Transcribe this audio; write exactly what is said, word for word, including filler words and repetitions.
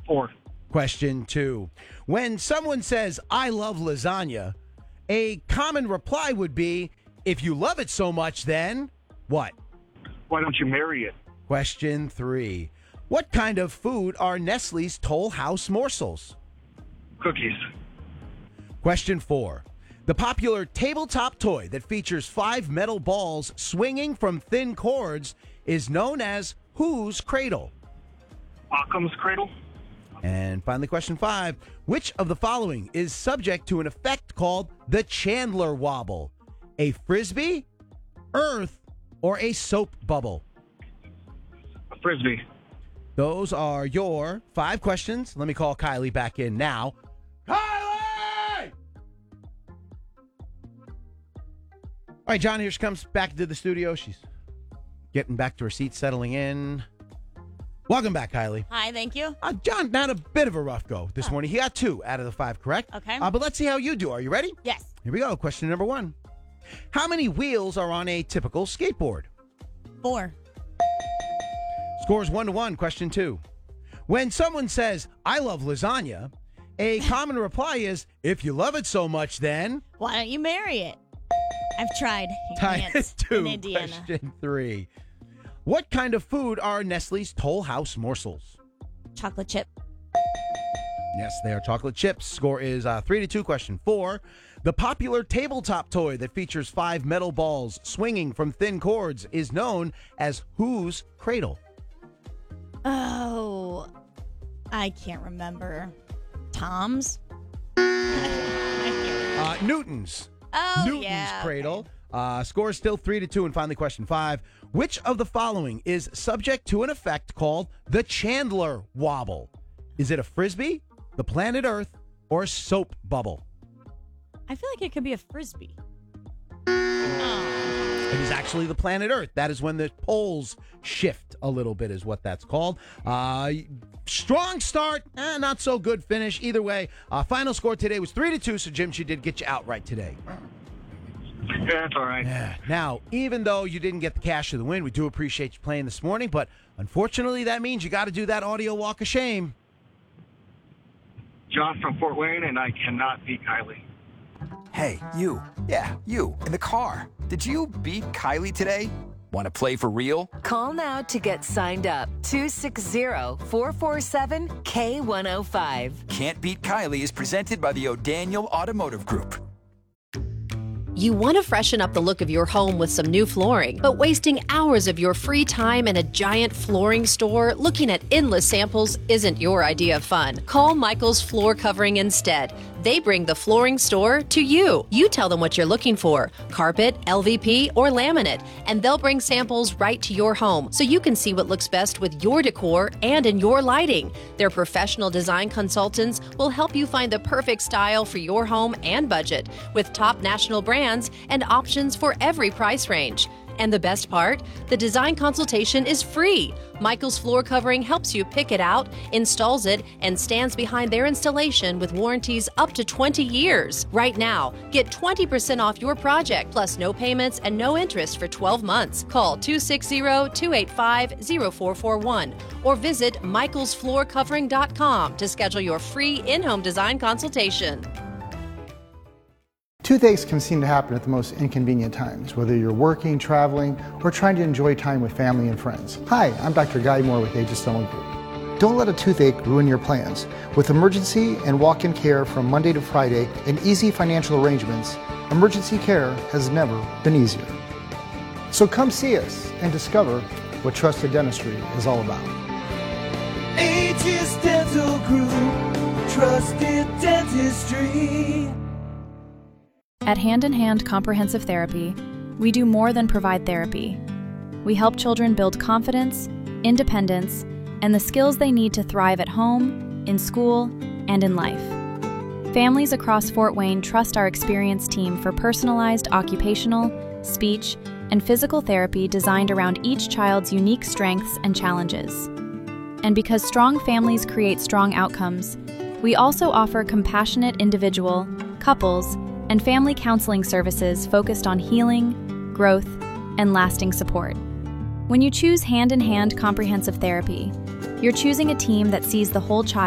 Four. Question two. When someone says, I love lasagna, a common reply would be, if you love it so much, then what? Why don't you marry it? Question three. What kind of food are Nestle's Toll House morsels? Cookies. Question four. The popular tabletop toy that features five metal balls swinging from thin cords is known as whose cradle? Occam's cradle. And finally, question five. Which of the following is subject to an effect called the Chandler wobble? A frisbee, earth, or a soap bubble? A frisbee. Those are your five questions. Let me call Kylie back in now. Kylie! All right, John, here she comes back into the studio. She's getting back to her seat, settling in. Welcome back, Kylie. Hi, thank you. Uh, John had a bit of a rough go this Oh. morning. He got two out of the five correct. Okay. Uh, but let's see how you do. Are you ready? Yes. Here we go. Question number one. How many wheels are on a typical skateboard? Four. Scores one to one. Question two. When someone says, I love lasagna, a common reply is, if you love it so much, then... Why don't you marry it? I've tried. You Tie can't it to in Indiana. question three. What kind of food are Nestle's Toll House morsels? Chocolate chip. Yes, they are chocolate chips. Score is uh, three to two. Question four. The popular tabletop toy that features five metal balls swinging from thin cords is known as whose cradle? Oh, I can't remember. Tom's? Uh, Newton's. Oh, Newton's yeah. cradle. Uh, score is still three to two. And finally, question five. Which of the following is subject to an effect called the Chandler wobble? Is it a frisbee, the planet Earth, or a soap bubble? I feel like it could be a frisbee. It is actually the planet Earth. That is when the poles shift a little bit is what that's called. Uh, strong start, eh, not so good finish. Either way, uh, final score today was three to two, so Jim, she did get you out right today. Yeah, that's all right. Yeah. Now, even though you didn't get the cash of the win, we do appreciate you playing this morning, but unfortunately that means you got to do that audio walk of shame. John from Fort Wayne, and I cannot beat Kylie. Hey, you. Yeah, you. In the car. Did you beat Kylie today? Want to play for real? Call now to get signed up. two six zero, four four seven, K one oh five. Can't Beat Kylie is presented by the O'Daniel Automotive Group. You want to freshen up the look of your home with some new flooring, but wasting hours of your free time in a giant flooring store looking at endless samples isn't your idea of fun. Call Michael's Floor Covering instead. They bring the flooring store to you. You tell them what you're looking for, carpet, L V P, or laminate, and they'll bring samples right to your home so you can see what looks best with your decor and in your lighting. Their professional design consultants will help you find the perfect style for your home and budget with top national brands and options for every price range. And the best part? The design consultation is free. Michael's Floor Covering helps you pick it out, installs it, and stands behind their installation with warranties up to twenty years. Right now, get twenty percent off your project, plus no payments and no interest for twelve months. Call two six zero, two eight five, zero four four one or visit michaels floor covering dot com to schedule your free in-home design consultation. Toothaches can seem to happen at the most inconvenient times, whether you're working, traveling, or trying to enjoy time with family and friends. Hi, I'm Doctor Guy Moore with Aegis Stone Group. Don't let a toothache ruin your plans. With emergency and walk-in care from Monday to Friday and easy financial arrangements, emergency care has never been easier. So come see us and discover what trusted dentistry is all about. Aegis Dental Group, trusted dentistry. At Hand in Hand Comprehensive Therapy, we do more than provide therapy. We help children build confidence, independence, and the skills they need to thrive at home, in school, and in life. Families across Fort Wayne trust our experienced team for personalized occupational, speech, and physical therapy designed around each child's unique strengths and challenges. And because strong families create strong outcomes, we also offer compassionate individual, couples, and family counseling services focused on healing, growth, and lasting support. When you choose Hand in Hand Comprehensive Therapy, you're choosing a team that sees the whole child